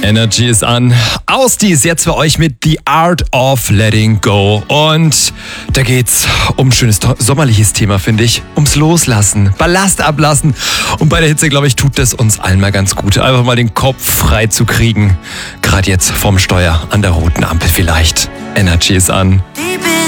Energy ist an. Austie ist jetzt für euch mit The Art of Letting Go. Und da geht's um ein schönes sommerliches Thema, finde ich. Ums Loslassen, Ballast ablassen. Und bei der Hitze, glaube ich, tut das uns allen mal ganz gut. Einfach mal den Kopf frei zu kriegen. Gerade jetzt vorm Steuer, an der roten Ampel vielleicht. Energy ist an.